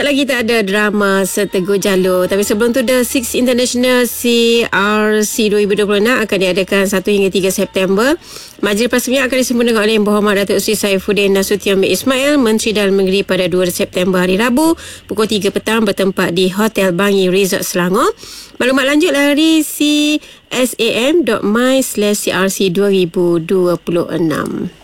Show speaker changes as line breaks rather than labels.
Sekejap lagi tak ada drama Seteguh Jalur. Tapi sebelum tu, The Six International CRC 2026 akan diadakan 1 hingga 3 September. Majlis Persemian akan disempurnakan oleh Yang Berhormat Datuk Seri Saifuddin Nasution bin Ismail, Menteri Dalam Negeri, pada 2 September hari Rabu pukul 3 petang bertempat di Hotel Bangi Resort Selangor. Maklumat lanjut layari csam.my/crc2026.